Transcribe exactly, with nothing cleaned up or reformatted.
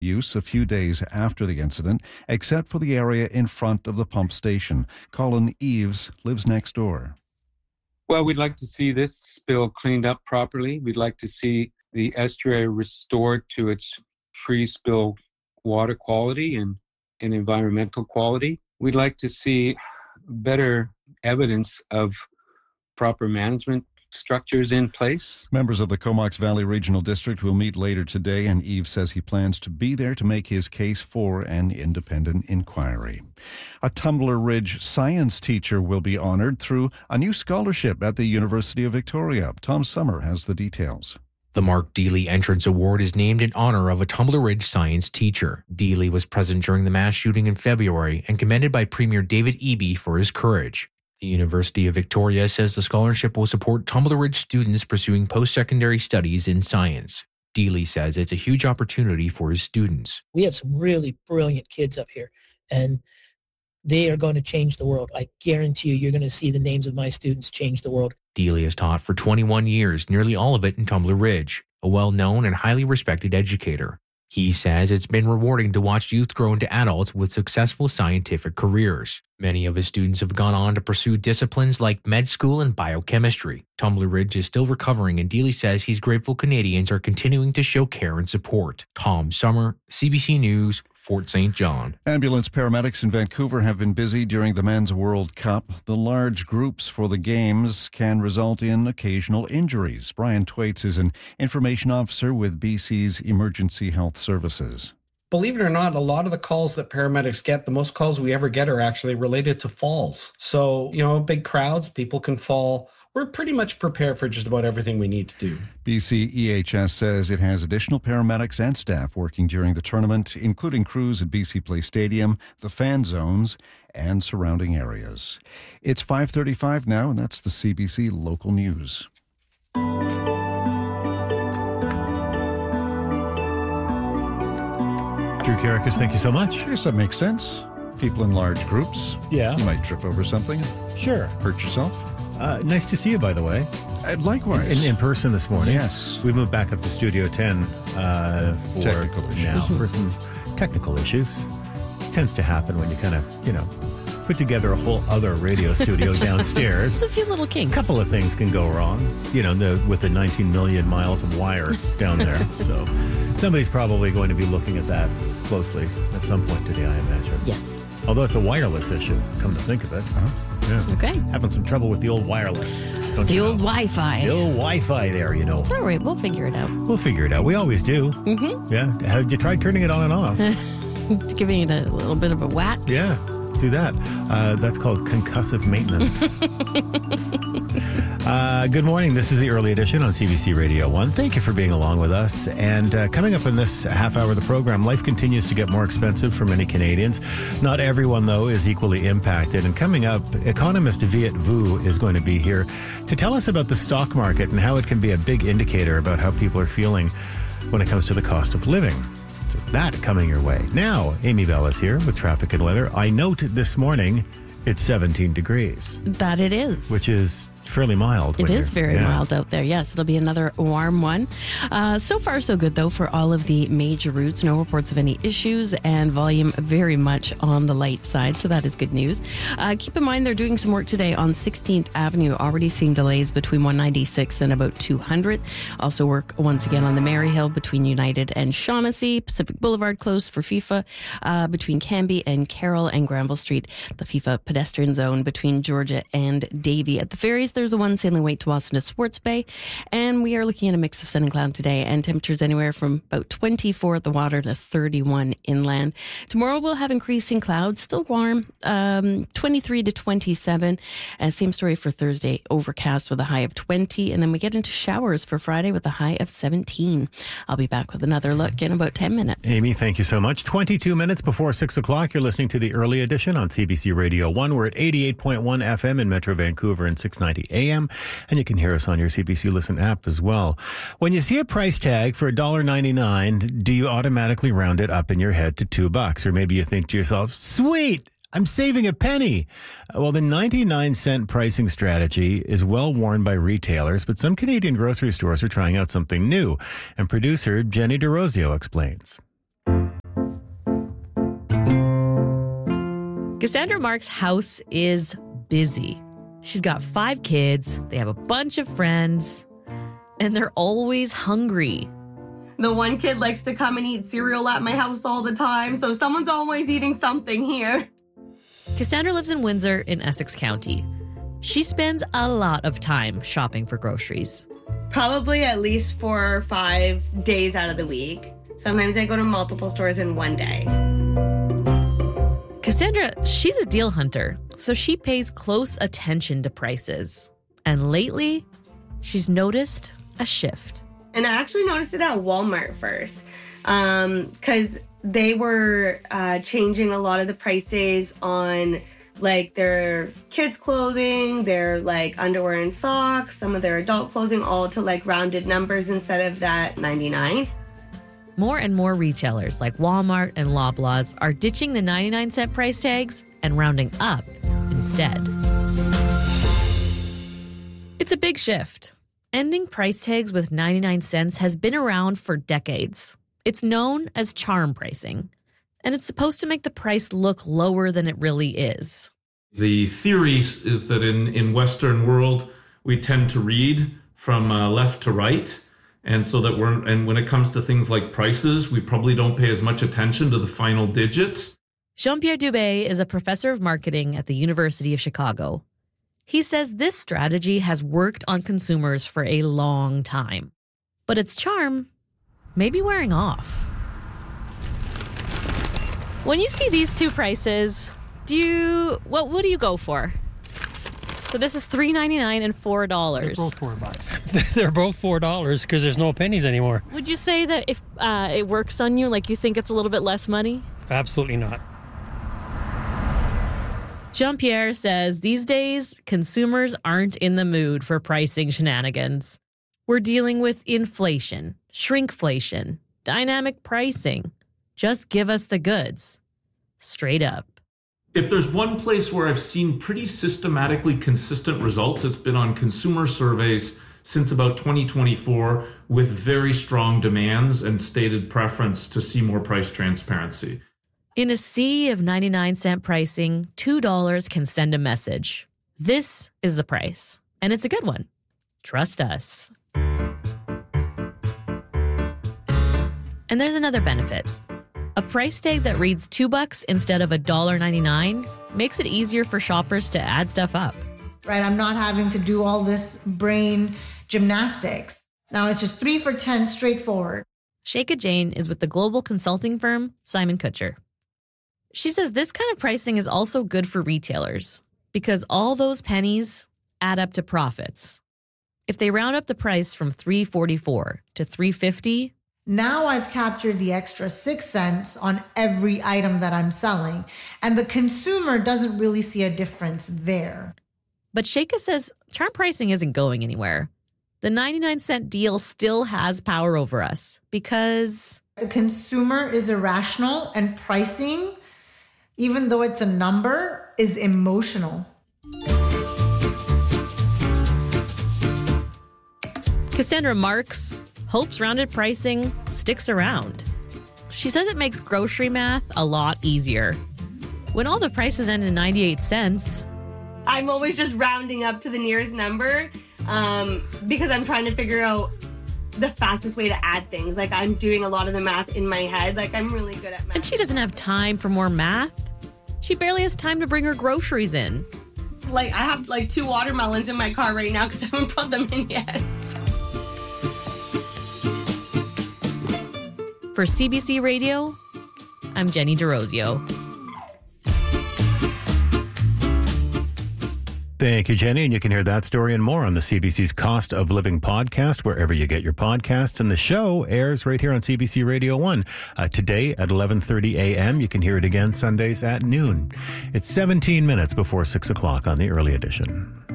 use a few days after the incident, except for the area in front of the pump station. Colin Eves lives next door. Well, we'd like to see this spill cleaned up properly. We'd like to see the estuary restored to its pre-spill water quality and, and environmental quality. We'd like to see better evidence of proper management structures in place. Members of the Comox Valley Regional District will meet later today, and Eves says he plans to be there to make his case for an independent inquiry. A Tumbler Ridge science teacher will be honored through a new scholarship at the University of Victoria. Tom Summer has the details. The Mark Deely Entrance Award is named in honor of a Tumbler Ridge science teacher. Deely was present during the mass shooting in February and commended by Premier David Eby for his courage. The University of Victoria says the scholarship will support Tumbler Ridge students pursuing post-secondary studies in science. Deely says it's a huge opportunity for his students. We have some really brilliant kids up here, and they are going to change the world. I guarantee you, you're going to see the names of my students change the world. Deely has taught for twenty-one years, nearly all of it in Tumbler Ridge, a well-known and highly respected educator. He says it's been rewarding to watch youth grow into adults with successful scientific careers. Many of his students have gone on to pursue disciplines like med school and biochemistry. Tumbler Ridge is still recovering, and Deely says he's grateful Canadians are continuing to show care and support. Tom Summer, C B C News, Fort Saint John. Ambulance paramedics in Vancouver have been busy during the Men's World Cup. The large groups for the games can result in occasional injuries. Brian Twaits is an information officer with B C's Emergency Health Services. Believe it or not, a lot of the calls that paramedics get, the most calls we ever get are actually related to falls. So, you know, big crowds, people can fall. We're pretty much prepared for just about everything we need to do. B C E H S says it has additional paramedics and staff working during the tournament, including crews at B C Place Stadium, the fan zones, and surrounding areas. It's five thirty-five now, and that's the C B C Local News. Drew Karakas, thank you so much. I guess that makes sense. People in large groups. Yeah. You might trip over something. Sure. Hurt yourself. Uh, nice to see you, by the way. Uh, likewise. In, in person this morning. Yes. We moved back up to Studio ten uh, for technical issues. now for some technical issues. Tends to happen when you kind of, you know, put together a whole other radio studio downstairs. There's a few little kinks. A couple of things can go wrong, you know, the, with the nineteen million miles of wire down there. So somebody's probably going to be looking at that closely at some point today, I imagine. Yes. Although it's a wireless issue, come to think of it. Uh-huh. Yeah. Okay. Having some trouble with the old wireless. Don't The you old know? Wi-Fi. The old Wi-Fi there, you know. It's all right. We'll figure it out. We'll figure it out. We always do. Mm-hmm. Yeah. Have you tried turning it on and off? It's giving it a little bit of a whack. Yeah. Do that. Uh, that's called concussive maintenance. uh, good morning. This is the early edition on C B C Radio one. Thank you for being along with us. And uh, coming up in this half hour of the program, life continues to get more expensive for many Canadians. Not everyone, though, is equally impacted. And coming up, economist Viet Vu is going to be here to tell us about the stock market and how it can be a big indicator about how people are feeling when it comes to the cost of living. So that coming your way. Now, Amy Bell is here with traffic and weather. I note this morning it's seventeen degrees. That it is. Which is fairly mild. It is you're- very yeah. mild out there. Yes, it'll be another warm one. Uh, so far, so good, though, for all of the major routes. No reports of any issues, and volume very much on the light side, so that is good news. Uh, keep in mind, they're doing some work today on sixteenth Avenue, already seeing delays between one ninety-six and about two hundred. Also work once again on the Maryhill between United and Shaughnessy. Pacific Boulevard closed for FIFA uh, between Canby and Carroll, and Granville Street, the FIFA pedestrian zone between Georgia and Davie. At the ferries, there's a one sailing way to Boston to Swartz Bay, and we are looking at a mix of sun and cloud today, and temperatures anywhere from about twenty-four at the water to thirty-one inland. Tomorrow we'll have increasing clouds, still warm, um, twenty-three to twenty-seven. Uh, same story for Thursday, overcast with a high of twenty, and then we get into showers for Friday with a high of seventeen. I'll be back with another look in about ten minutes. Amy, thank you so much. twenty-two minutes before six o'clock, you're listening to the early edition on C B C Radio one. We're at eighty-eight point one F M in Metro Vancouver and six ninety A M, and you can hear us on your C B C Listen app as well. When you see a price tag for one dollar ninety-nine, do you automatically round it up in your head to two bucks? Or maybe you think to yourself, sweet, I'm saving a penny. Well, the ninety-nine cent pricing strategy is well worn by retailers, but some Canadian grocery stores are trying out something new. And producer Jenny DeRosio explains. Cassandra Marks' house is busy. She's got five kids, they have a bunch of friends, and they're always hungry. The one kid likes to come and eat cereal at my house all the time, so someone's always eating something here. Cassandra lives in Windsor in Essex County. She spends a lot of time shopping for groceries. Probably at least four or five days out of the week. Sometimes I go to multiple stores in one day. Cassandra, she's a deal hunter, so she pays close attention to prices. And lately, she's noticed a shift. And I actually noticed it at Walmart first, because um, they were uh, changing a lot of the prices on like their kids' clothing, their like underwear and socks, some of their adult clothing, all to like rounded numbers instead of that ninety-nine. More and more retailers like Walmart and Loblaws are ditching the ninety-nine cent price tags and rounding up instead. It's a big shift. Ending price tags with ninety-nine cents has been around for decades. It's known as charm pricing, and it's supposed to make the price look lower than it really is. The theory is that in, in Western world, we tend to read from uh, left to right. And so that we're, and when it comes to things like prices, we probably don't pay as much attention to the final digit. Jean-Pierre Dubé is a professor of marketing at the University of Chicago. He says this strategy has worked on consumers for a long time, but its charm may be wearing off. When you see these two prices, do you, what, what do you go for? So this is three ninety-nine and four dollars. They're both four bucks. They're both four dollars because there's no pennies anymore. Would you say that if uh, it works on you, like you think it's a little bit less money? Absolutely not. Jean-Pierre says these days, consumers aren't in the mood for pricing shenanigans. We're dealing with inflation, shrinkflation, dynamic pricing. Just give us the goods. Straight up. If there's one place where I've seen pretty systematically consistent results, it's been on consumer surveys since about twenty twenty-four with very strong demands and stated preference to see more price transparency. In a sea of ninety-nine cent pricing, two dollars can send a message. This is the price, and it's a good one. Trust us. And there's another benefit. A price tag that reads two bucks instead of one dollar ninety-nine makes it easier for shoppers to add stuff up. Right, I'm not having to do all this brain gymnastics. Now it's just three for ten, straightforward. Sheikha Jain is with the global consulting firm Simon Kucher. She says this kind of pricing is also good for retailers because all those pennies add up to profits. If they round up the price from three forty-four to three fifty, now I've captured the extra six cents on every item that I'm selling, and the consumer doesn't really see a difference there. But Sheikha says charm pricing isn't going anywhere. The ninety-nine cent deal still has power over us because the consumer is irrational and pricing, even though it's a number, is emotional. Cassandra Marks hopes rounded pricing sticks around. She says it makes grocery math a lot easier. When all the prices end in ninety-eight cents, I'm always just rounding up to the nearest number um, because I'm trying to figure out the fastest way to add things. Like I'm doing a lot of the math in my head. Like I'm really good at math. And she doesn't have time for more math. She barely has time to bring her groceries in. Like I have like two watermelons in my car right now because I haven't put them in yet. For C B C Radio, I'm Jenny DeRosio. Thank you, Jenny. And you can hear that story and more on the C B C's Cost of Living podcast, wherever you get your podcasts. And the show airs right here on C B C Radio one. Uh, today at eleven thirty a.m. You can hear it again Sundays at noon. It's seventeen minutes before six o'clock on the early edition.